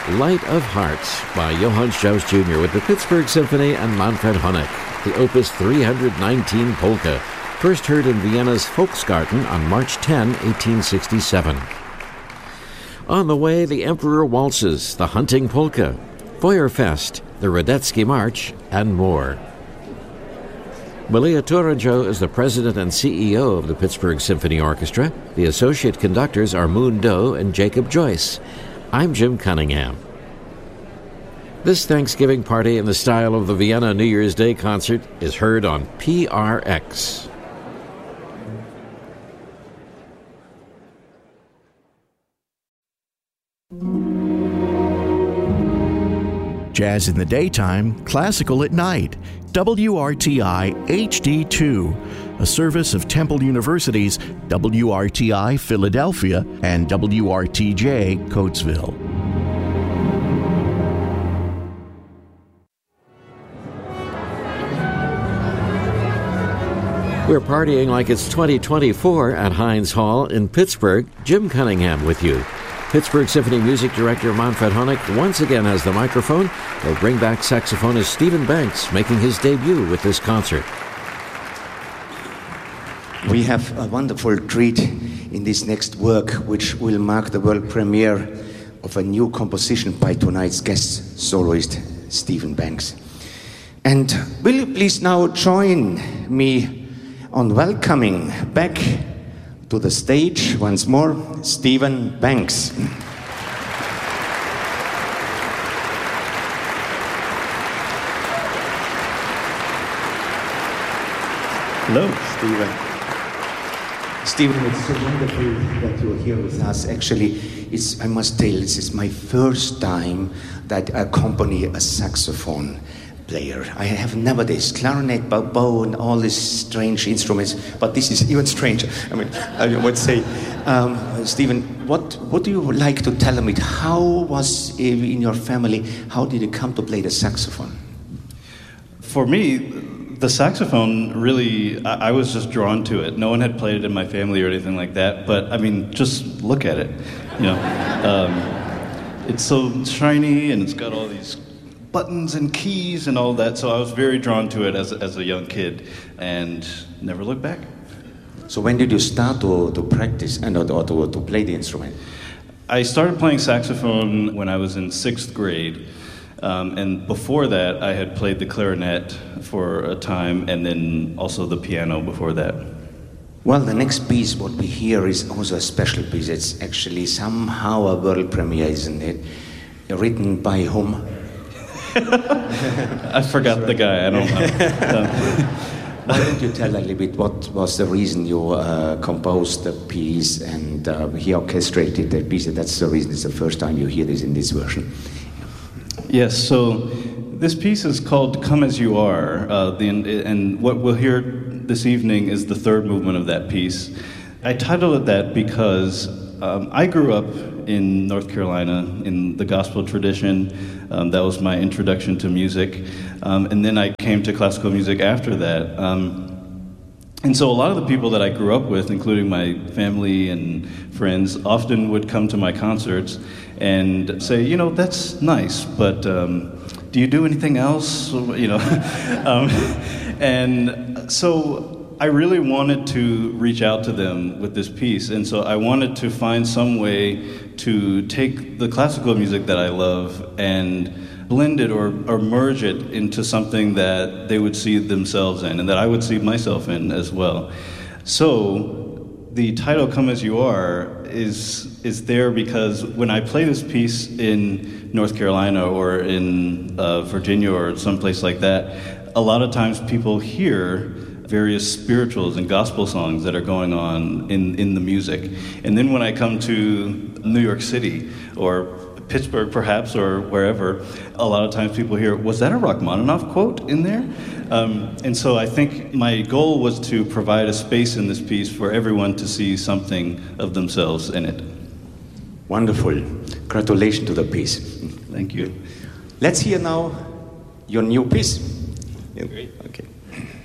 Light of Hearts by Johann Strauss Jr. with the Pittsburgh Symphony and Manfred Honeck, the Opus 319 polka, first heard in Vienna's Volksgarten on March 10, 1867. On the way, the Emperor Waltzes, the Hunting Polka, Feuerfest, the Radetzky March, and more. Malia Tourangeau is the president and CEO of the Pittsburgh Symphony Orchestra. The associate conductors are Moon Doe and Jacob Joyce. I'm Jim Cunningham. This Thanksgiving party in the style of the Vienna New Year's Day concert is heard on PRX. Jazz in the daytime, classical at night. WRTI HD2, a service of Temple University's WRTI Philadelphia and WRTJ Coatesville. We're partying like it's 2024 at Heinz Hall in Pittsburgh. Jim Cunningham with you. Pittsburgh Symphony Music Director Manfred Honeck once again has the microphone. He'll bring back saxophonist Stephen Banks, making his debut with this concert. We have a wonderful treat in this next work, which will mark the world premiere of a new composition by tonight's guest soloist, Stephen Banks. And will you please now join me on welcoming back to the stage once more, Stephen Banks. Hello, Stephen. Stephen, it's so wonderful that you're here with us. Actually, I must tell, this is my first time that I accompany a saxophone player. I have nowadays clarinet, bow, and all these strange instruments, but this is even stranger. I mean, I would say, Stephen, what do you like to tell me? How was in your family? How did you come to play the saxophone? For me, the saxophone really, I was just drawn to it. No one had played it in my family or anything like that, but I mean, just look at it. You know, it's so shiny and it's got all these buttons and keys and all that, so I was very drawn to it as a young kid and never looked back. So when did you start to practice and or to play the instrument? I started playing saxophone when I was in 6th grade, and before that I had played the clarinet for a time and then also the piano before that. Well, the next piece, what we hear, is also a special piece. It's actually somehow a world premiere, isn't it? Written by whom? I forgot the guy, I don't know. Why don't you tell a little bit what was the reason you composed the piece and he orchestrated the piece? That's the reason it's the first time you hear this in this version. Yes, so this piece is called Come As You Are, and what we'll hear this evening is the third movement of that piece. I titled it that because I grew up in North Carolina in the gospel tradition. That was my introduction to music. And then I came to classical music after that. And so a lot of the people that I grew up with, including my family and friends, often would come to my concerts and say, you know, that's nice, but do you do anything else? You know, and so I really wanted to reach out to them with this piece, and so I wanted to find some way to take the classical music that I love and blend it or merge it into something that they would see themselves in and that I would see myself in as well. So the title Come As You Are is there because when I play this piece in North Carolina or in Virginia or someplace like that, a lot of times people hear various spirituals and gospel songs that are going on in the music. And then when I come to New York City or Pittsburgh perhaps or wherever, a lot of times people hear, was that a Rachmaninoff quote in there? And so I think my goal was to provide a space in this piece for everyone to see something of themselves in it. Wonderful. Congratulations to the piece. Thank you. Let's hear now your new piece. Great. Okay.